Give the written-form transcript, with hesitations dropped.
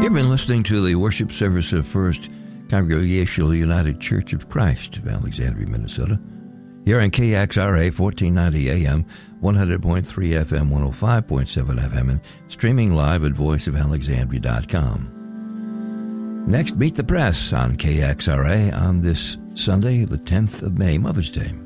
You've been listening to the worship service of First Congregational United Church of Christ of Alexandria, Minnesota. Here on KXRA 1490 AM, 100.3 FM, 105.7 FM, and streaming live at voiceofalexandria.com. Next, Meet the Press on KXRA on this Sunday, the 10th of May, Mother's Day.